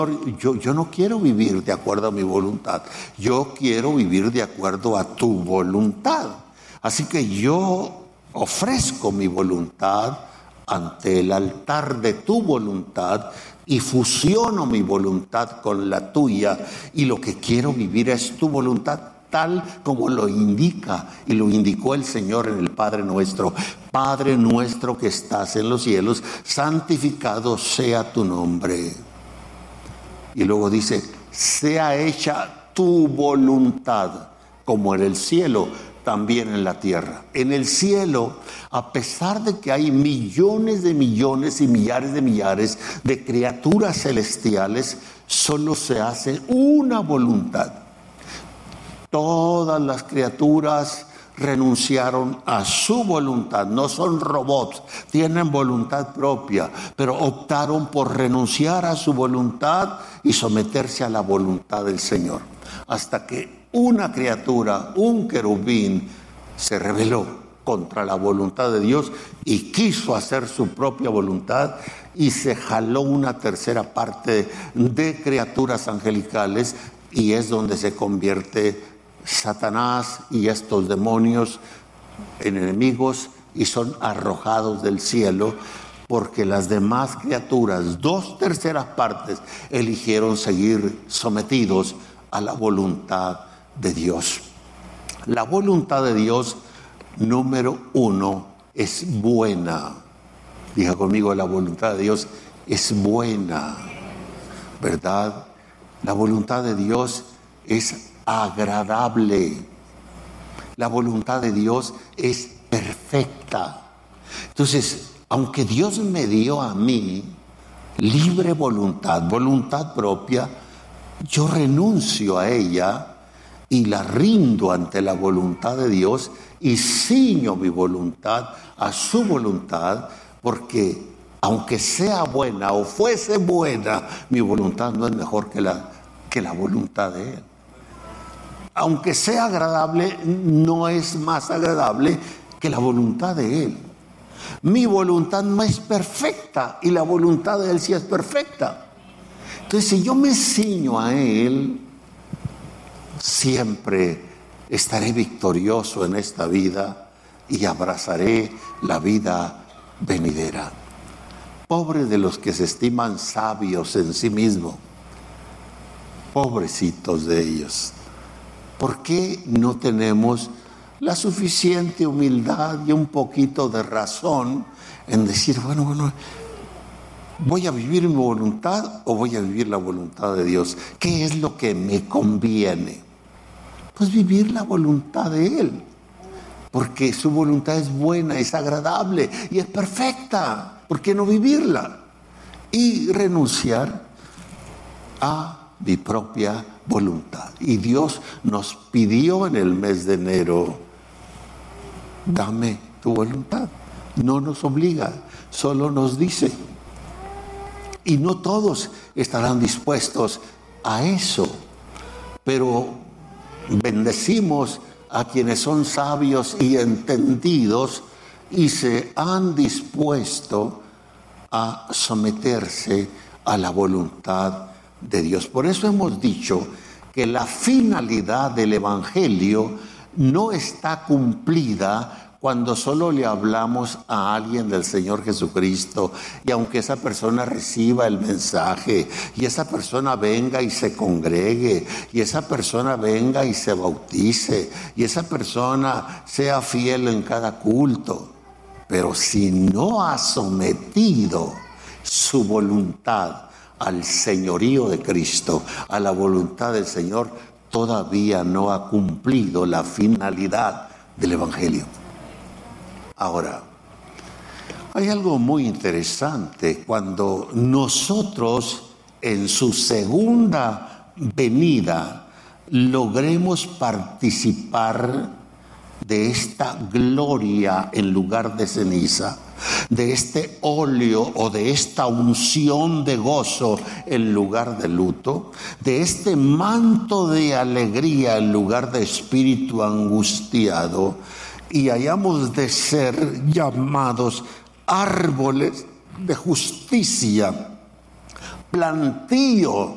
yo no quiero vivir de acuerdo a mi voluntad, yo quiero vivir de acuerdo a tu voluntad. Así que yo ofrezco mi voluntad ante el altar de tu voluntad y fusiono mi voluntad con la tuya, y lo que quiero vivir es tu voluntad, tal como lo indica y lo indicó el Señor en el Padre Nuestro. Padre nuestro que estás en los cielos, santificado sea tu nombre. Y luego dice, sea hecha tu voluntad, como en el cielo, también en la tierra. En el cielo, a pesar de que hay millones de millones y millares de millares de criaturas celestiales, solo se hace una voluntad. Todas las criaturas renunciaron a su voluntad, no son robots, tienen voluntad propia, pero optaron por renunciar a su voluntad y someterse a la voluntad del Señor. Hasta que una criatura, un querubín, se rebeló contra la voluntad de Dios y quiso hacer su propia voluntad, y se jaló una tercera parte de criaturas angelicales, y es donde se convierte Satanás y estos demonios en enemigos y son arrojados del cielo, porque las demás criaturas, 2/3 partes, eligieron seguir sometidos a la voluntad de Dios. La voluntad de Dios, número 1, es buena. Diga conmigo, la voluntad de Dios es buena, ¿verdad? La voluntad de Dios es agradable. La voluntad de Dios es perfecta. Entonces, aunque Dios me dio a mí libre voluntad, voluntad propia, yo renuncio a ella y la rindo ante la voluntad de Dios y ciño mi voluntad a su voluntad, porque aunque sea buena o fuese buena, mi voluntad no es mejor que la voluntad de Él. Aunque sea agradable, no es más agradable que la voluntad de Él. Mi voluntad no es perfecta y la voluntad de Él sí es perfecta. Entonces, si yo me ciño a Él, siempre estaré victorioso en esta vida y abrazaré la vida venidera. Pobre de los que se estiman sabios en sí mismos, pobrecitos de ellos. ¿Por qué no tenemos la suficiente humildad y un poquito de razón en decir, bueno, ¿voy a vivir mi voluntad o voy a vivir la voluntad de Dios? ¿Qué es lo que me conviene? Pues vivir la voluntad de Él, porque su voluntad es buena, es agradable y es perfecta. ¿Por qué no vivirla? Y renunciar a mi propia voluntad. Y Dios nos pidió en el mes de enero, dame tu voluntad. No nos obliga, solo nos dice. Y no todos estarán dispuestos a eso, pero bendecimos a quienes son sabios y entendidos y se han dispuesto a someterse a la voluntad de Dios. Por eso hemos dicho que la finalidad del Evangelio no está cumplida cuando solo le hablamos a alguien del Señor Jesucristo, y aunque esa persona reciba el mensaje, y esa persona venga y se congregue, y esa persona venga y se bautice, y esa persona sea fiel en cada culto, pero si no ha sometido su voluntad al señorío de Cristo, a la voluntad del Señor, todavía no ha cumplido la finalidad del Evangelio. Ahora, hay algo muy interesante cuando nosotros en su segunda venida logremos participar de esta gloria en lugar de ceniza, de este óleo o de esta unción de gozo en lugar de luto, de este manto de alegría en lugar de espíritu angustiado, y hayamos de ser llamados árboles de justicia, plantío